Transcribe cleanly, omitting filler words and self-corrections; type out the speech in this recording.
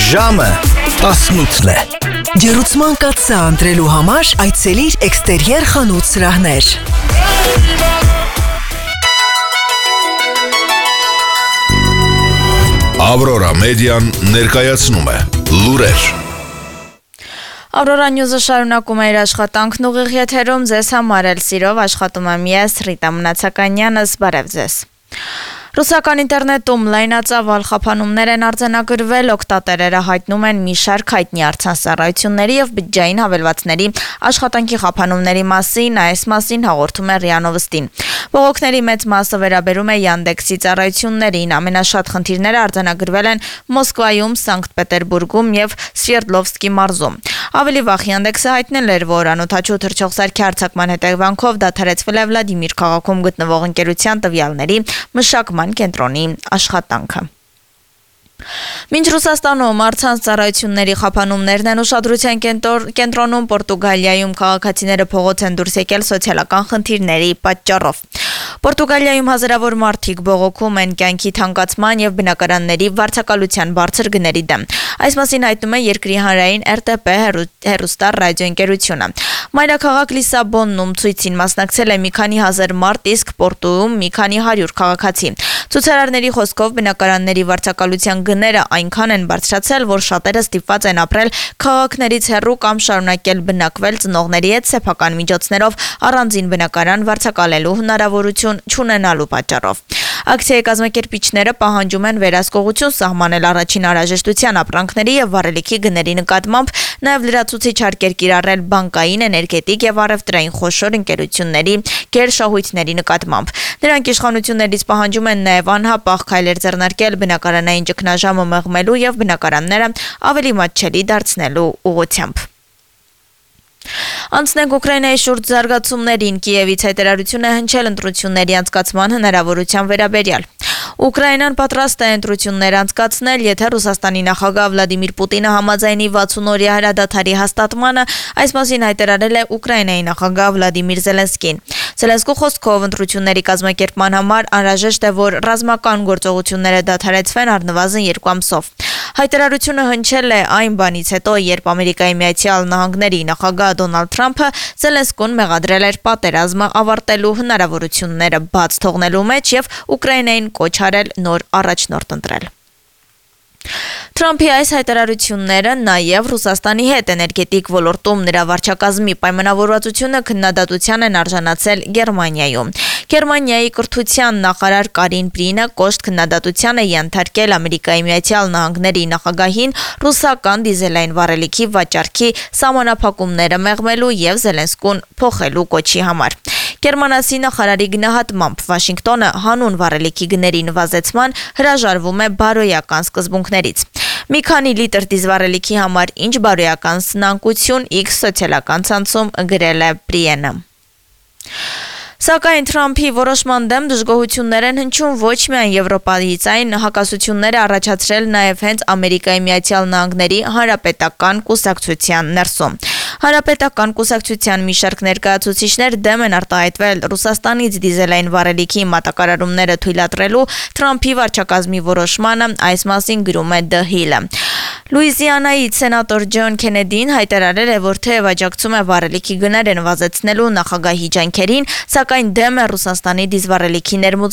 Ժամը 18-ն է։ Ջերուցման կաթսա ընտրելու համար այցելիր Էքստերիեր խանութ սրահներ։ Ավրորա մեդիան ներկայացնում է լուրեր։ Ավրորա Նյուզը շարունակում է իր աշխատանքն ուղիղ եթերում, ձեզ համար էլ սիրով աշխատում եմ ես, Ռիտա Մնացականյանս, բարև ձեզ։ Ռուսական ինտերնետում լայնածավալ խափանումներ են արձանագրվել, օգտատերերը հայտնում են մի շարք հայտնի առցանց-ծառայությունների և բջջային հավելվածների աշխատանքի խափանումների մասին, այս մասին հաղորդում է ՌԻԱ Նովոստին։ Բողոքների մեծ մասը վերաբերում է Yandex-ի ծառայություններին, ամենաշատ խնդիրները արձանագրվել են Մոսկվայում, Սանկտ Պետերբուրգում և Սվերդլովսկի մարզում։ Ավելի վաղ Yandex-ը հայտնել էր, որ անօդաչու թռչող սարքի արձակման հետևանքով դադարեցվել է Վլադիմիր քաղաքում գտնվող ընկերության տվյալների մշակման կենտրոնի աշխատանքը։ Մինչ Ռուսաստանում առցանց ծառայությունների խափանումներն են ուշադրության կենտրոնում, Պորտուգալիայում քաղաքացիները փողոց են դուրս եկել սոցիալական խնդիրների պատճառով։ Պորտուգալիայում հազարավոր մարդիկ բողոքում են կյանքի թանկացման և բնակարանների վարձակալության բարձր գների դեմ։ Այս մասին հայտնում է երկրի հանրային RTP հեռուստա ռադիոընկերությունը։ Մայրաքաղաք Լիսաբոննում ցույցին մասնակցել է մի քանի հազար մարդ, իսկ Պորտոյում մի քանի 100 քաղաքացի։ Ցուցարարների խոսքով բնակարանների վարձակալության գները այնքան են բարձրացել, որ շատերը ստիպված են ապրել քաղաքներից հեռու կամ շարունակել բնակվել ծնողների հետ սեփական միջոցներով առանձին բնակարան վարձակալելու հնարավորություն չունենալու պատճառով։ Ակցիայի կազմակերպիչները պահանջում են վերահսկողություն սահմանել առաջին անհրաժեշտության ապրանքների և վառելիքի գների նկատմամբ, նաև լրացուցիչ հարկեր կիրառել բանկային, էներգետիկ և առևտրային խոշոր ընկերությունների գերշահույթների նկատմամբ։ Նրանք իշխանություններից պահանջում են նաև անհապաղ քայլեր ձեռնարկել բնակարանային ճգնաժամը մեղմելու և բնակարանները ավելի մատչելի դարձնելու ուղղությամբ։ Անցնենք Ուկրաինայի շուրջ զարգացումներին, Կիևից հայտարարություն է հնչել ընտրությունների անցկացման հնարավորության վերաբերյալ։ Ուկրաինան պատրաստ է ընտրություններ անցկացնել, եթե Ռուսաստանի նախագահ Վլադիմիր Պուտինը համաձայնի 60-օրյա հրադադարի հաստատմանը, այս մասին հայտարարել է Ուկրաինայի նախագահ Վլադիմիր Զելենսկին։ Զելենսկու խոսքով ընտրությունների կազմակերպման համար անհրաժեշտ է, որ ռազմական գործողությունները դադարեցվեն առնվազն 2 ամսով։ Հայտարարությունը հնչել է այն բանից հետո, երբ Ամերիկայի Միացյալ Նահանգների նախագահ Դոնալդ Թրամփը Զելենսկուն մեղադրել էր պատերազմը ավարտելու հնարավորությունները բաց թողնելու մեջ և Ուկրաինային կոչ արել նոր առաջնորդ ընտրել։ Թրամփի այս հայտարարությունները նաև Ռուսաստանի հետ էներգետիկ ոլորտում նրա վարչակազմի պայմանավորվածությունը քննադատության են արժանացել Գերմանիայում։ Գերմանիայի կրթության նախարար Կարին Պրինը կոշտ քննադատության է ենթարկել Ամերիկայի Միացյալ Նահանգների նախագահին ռուսական դիզելային վառելիքի վաճառքի սահմանափակումները մեղմելու և Զելենսկուն փոխելու կոչի համար։ Գերմանացի նախարարի գնահատմամբ Վաշինգտոնը հանուն վառելիքի գների նվազեցման հրաժարվում է բարոյական սկզբունքներից։ Մի քանի լիտր դիզվառելիքի համար ինչ բարոյական սնանկություն, X սոցիալական ցանցում գրել է Պրիենը։ Սակայն Թրամփի որոշման դեմ դժգոհություններ են հնչում ոչ միայն Եվրոպայից, այն հակասություններ առաջացրել նաև հենց Ամերիկայի Միացյալ Նահանգների Հանրապետական կուսակցության ներսում։ Հանրապետական կուսակցության մի շարք ներկայացուցիչներ դեմ են արտահայտվել Ռուսաստանից դիզելային վառելիքի մատակարարումները թույլատրելու Թրամփի վարչակազմի որոշմանը, այս մասին գրում է The Hill-ը։ Լուիզիանայից սենատոր Ջոն Քենեդին հայտարարել է, որ թեև աջակցում է վառելիքի գները նվազեցնելու նախագահի ջանքերին, սակայն դեմ է Ռուսաստանի դիզվառելիքի